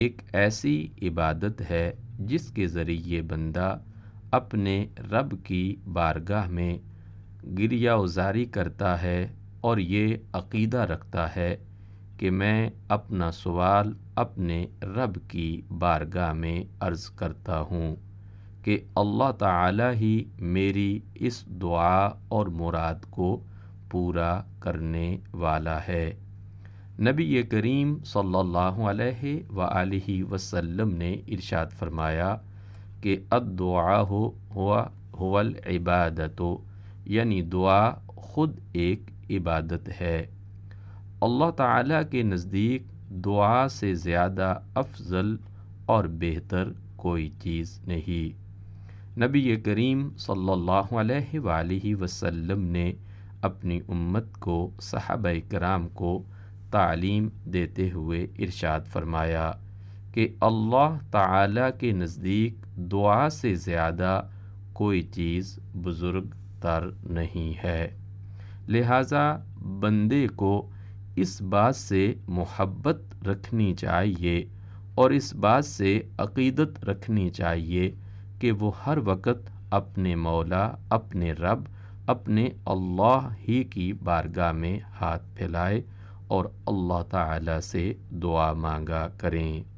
ایک ایسی عبادت ہے جس کے ذریعے بندہ اپنے رب کی بارگاہ میں گریہ وزاری کرتا ہے اور یہ عقیدہ رکھتا ہے کہ میں اپنا سوال اپنے رب کی بارگاہ میں عرض کرتا ہوں کہ اللہ تعالی ہی میری اس دعا اور مراد کو پورا کرنے والا ہے۔ نبی کریم صلی اللہ علیہ وآلہ وسلم نے ارشاد فرمایا کہ الدعاء هو العبادت، یعنی دعا خود ایک عبادت ہے۔ اللہ تعالیٰ کے نزدیک دعا سے زیادہ افضل اور بہتر کوئی چیز نہیں۔ نبی کریم صلی اللہ علیہ وآلہ وسلم نے اپنی امت کو، صحابہ کرام کو تعلیم دیتے ہوئے ارشاد فرمایا کہ اللہ تعالیٰ کے نزدیک دعا سے زیادہ کوئی چیز بزرگ تر نہیں ہے، لہٰذا بندے کو اس بات سے محبت رکھنی چاہیے اور اس بات سے عقیدت رکھنی چاہیے کہ وہ ہر وقت اپنے مولا، اپنے رب، اپنے اللہ ہی کی بارگاہ میں ہاتھ پھیلائے اور اللہ تعالیٰ سے دعا مانگا کریں۔